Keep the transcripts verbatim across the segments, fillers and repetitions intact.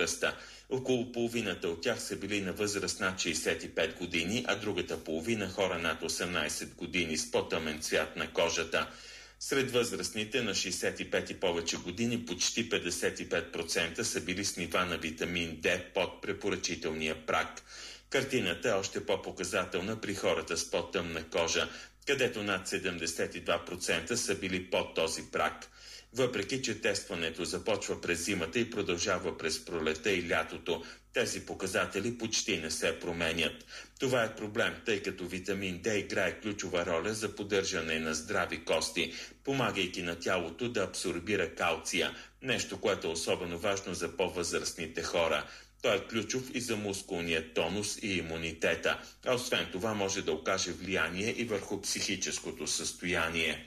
възрастта. Около половината от тях са били на възраст над шейсет и пет години, а другата половина хора над осемнайсет години с по-тъмен цвят на кожата. Сред възрастните на шейсет и пет и повече години почти петдесет и пет процента са били с нива на витамин Д под препоръчителния праг. Картината е още по-показателна при хората с по-тъмна кожа, където над седемдесет и два процента са били под този праг. Въпреки че тестването започва през зимата и продължава през пролета и лятото, тези показатели почти не се променят. Това е проблем, тъй като витамин Д играе ключова роля за поддържане на здрави кости, помагайки на тялото да абсорбира калция, нещо, което е особено важно за по-възрастните хора. Той е ключов и за мускулния тонус и имунитета, а освен това може да окаже влияние и върху психическото състояние.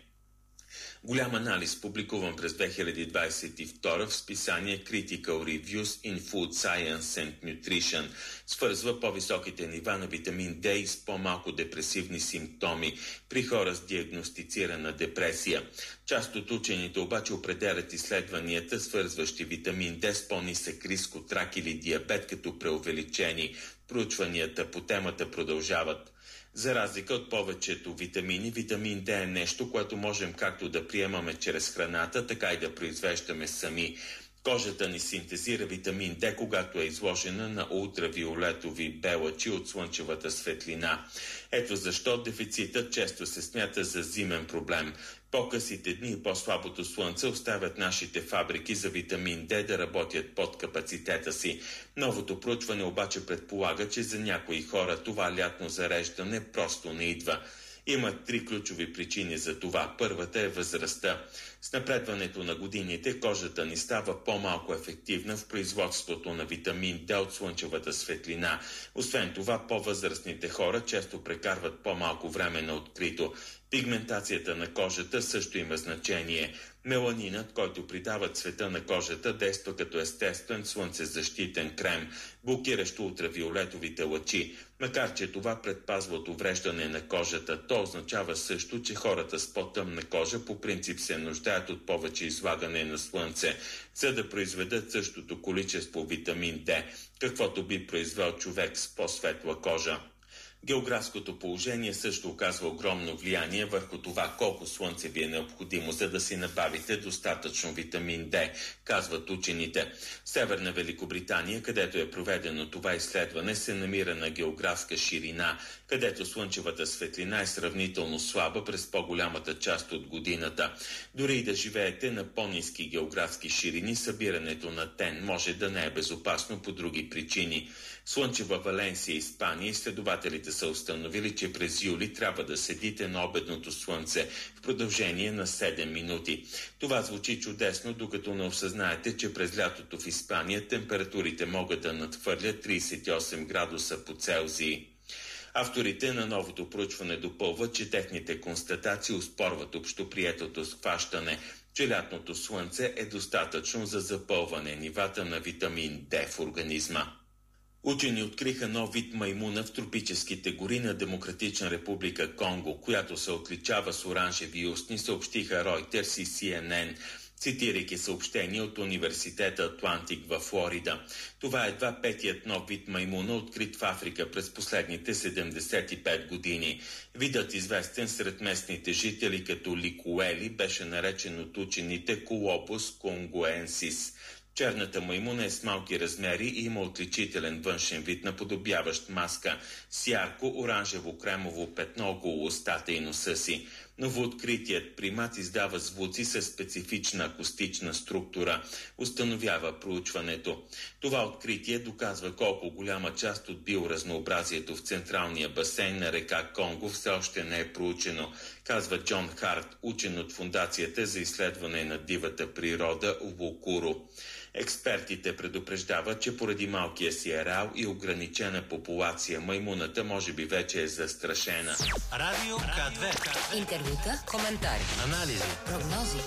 Голям анализ, публикуван през две хиляди двадесет и втора в списание Critical Reviews in Food Science and Nutrition, свързва по-високите нива на витамин Д и с по-малко депресивни симптоми при хора с диагностицирана депресия. Част от учените обаче определят изследванията, свързващи витамин Д с по-нисък риск от рак или диабет като преувеличени. Проучванията по темата продължават. За разлика от повечето витамини, витамин Д е нещо, което можем както да приемаме чрез храната, така и да произвеждаме сами. Кожата ни синтезира витамин Д, когато е изложена на ултравиолетови бе лъчи от слънчевата светлина. Ето защо дефицитът често се смята за зимен проблем. По-късите дни и по-слабото слънце оставят нашите фабрики за витамин Д да работят под капацитета си. Новото проучване обаче предполага, че за някои хора това лятно зареждане просто не идва. Има три ключови причини за това. Първата е възрастта. С напредването на годините кожата ни става по-малко ефективна в производството на витамин Д от слънчевата светлина. Освен това, по-възрастните хора често прекарват по-малко време на открито. Пигментацията на кожата също има значение. Меланинът, който придава цвета на кожата, действа като естествен слънцезащитен крем, блокиращо ултравиолетовите лъчи. Макар че това предпазва от увреждане на кожата, то означава също, че хората с по-тъмна кожа по принцип се нуждаят от повече излагане на слънце, за да произведат същото количество витамин Д, каквото би произвел човек с по-светла кожа. Географското положение също оказва огромно влияние върху това колко слънце ви е необходимо, за да си набавите достатъчно витамин Д, казват учените. Северна Великобритания, където е проведено това изследване, се намира на географска ширина, където слънчевата светлина е сравнително слаба през по-голямата част от годината. Дори и да живеете на по-ниски географски ширини, събирането на тен може да не е безопасно по други причини. Слънчева Валенсия, Испания, изследователите са установили, че през юли трябва да седите на обедното слънце в продължение на седем минути. Това звучи чудесно, докато не осъзнаете, че през лятото в Испания температурите могат да надхвърлят тридесет и осем градуса по Целзий. Авторите на новото проучване допълват, че техните констатации оспорват общоприетото схващане, че лятното слънце е достатъчно за запълване нивата на витамин Д в организма. Учени откриха нов вид маймуна в тропическите гори на Демократична република Конго, която се отличава с оранжеви устни, съобщиха Reuters и Си Ен Ен, цитирайки съобщение от университета Атлантик във Флорида. Това е едва петият нов вид маймуна, открит в Африка през последните седемдесет и пет години. Видът, известен сред местните жители като ликуели, беше наречен от учените Колопус конгуенсис. Черната маймуна е с малки размери и има отличителен външен вид, наподобяващ маска, с ярко оранжево-кремово петно около устата и носа си. Новооткритият примат издава звуци със специфична акустична структура, установява проучването. Това откритие доказва колко голяма част от биоразнообразието в централния басейн на река Конго все още не е проучено, казва Джон Харт, учен от Фундацията за изследване на дивата природа Увокуро. Експертите предупреждават, че поради малкия си ареал и ограничена популация, маймуната може би вече е застрашена. Радио К две. Интервюта, коментари, анализи, прогнози.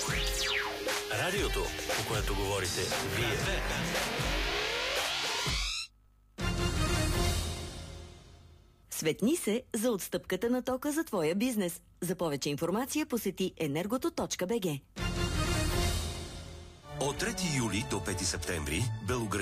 Радиото, по което говорите вие. Светни се за отстъпката на тока за твоя бизнес. За повече информация посети енергото точка би джи. От трети юли до пети септември Белоградчани